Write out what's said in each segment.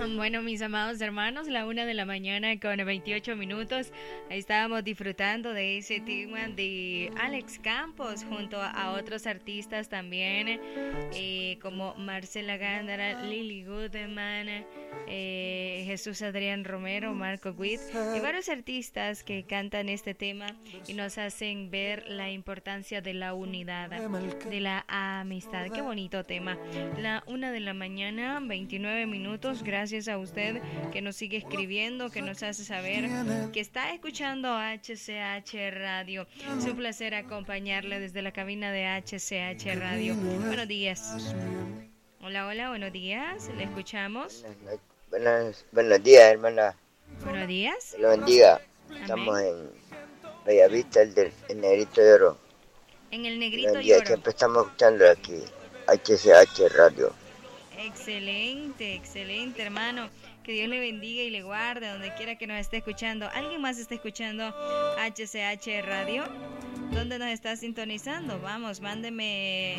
Bueno, mis amados hermanos, la 1 de la mañana con 28 minutos. Ahí estábamos disfrutando de ese tema de Alex Campos junto a otros artistas también, como Marcela Gándara, Lily Goodman, Jesús Adrián Romero, Marco Witt y varios artistas que cantan este tema y nos hacen ver la importancia de la unidad, de la amistad. Qué bonito tema. La 1 de la mañana, 29 minutos. Gracias a usted que nos sigue escribiendo, que nos hace saber que está escuchando HCH Radio. Es un placer acompañarle desde la cabina de HCH Radio. Buenos días. Hola, hola, buenos días. ¿Le escuchamos? Buenos días, hermana. Buenos días. Que lo bendiga. Amén. Estamos en Bellavista, el Negrito de Oro. En el Negrito Y de Oro. siempre estamos escuchando aquí, HCH Radio. Excelente, excelente, hermano. Que Dios le bendiga y le guarde donde quiera que nos esté escuchando. ¿Alguien más está escuchando HCH Radio? ¿Dónde nos está sintonizando? Vamos, mándeme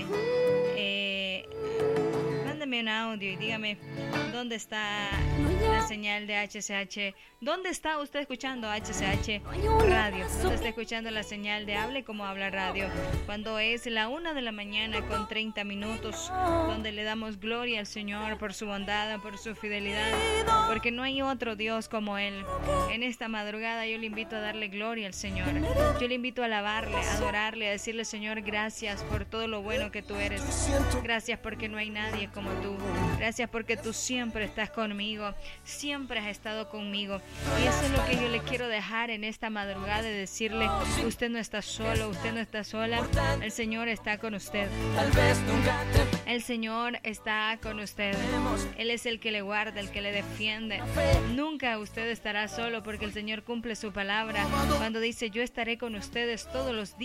un audio y dígame dónde está la señal de HCH. ¿Dónde está usted escuchando HCH Radio? ¿Dónde está escuchando la señal de Hable como Habla Radio? Cuando es la 1 de la mañana con 30 minutos, donde le damos gloria al Señor por su bondad, por su fidelidad, porque no hay otro Dios como Él. En esta madrugada yo le invito a darle gloria al Señor. Yo le invito a alabarle, a adorarle, a decirle: Señor, gracias por todo lo bueno que tú eres. Gracias porque no hay nadie como tú. Gracias porque tú siempre estás conmigo, siempre has estado conmigo. Y eso es lo que yo le quiero dejar en esta madrugada, de decirle: usted no está solo, usted no está sola. El Señor está con usted. El Señor está con usted. Él es el que le guarda, el que le defiende. Nunca usted estará solo, porque el Señor cumple su palabra cuando dice: yo estaré con ustedes todos los días